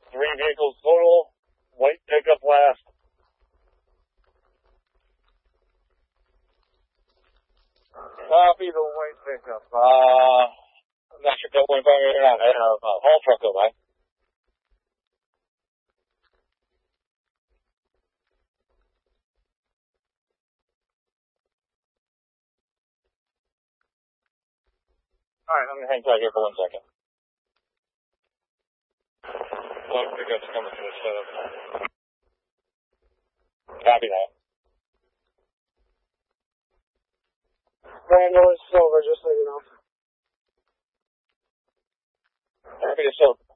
3 vehicles total. White pickup last. Copy the white pickup. I'm not sure if that went by or not. Haul truck go by. Alright, I'm gonna hang tight here for 1 second. White pickup's coming to the setup. Copy that. Randall is silver, just so you know. Happy to show.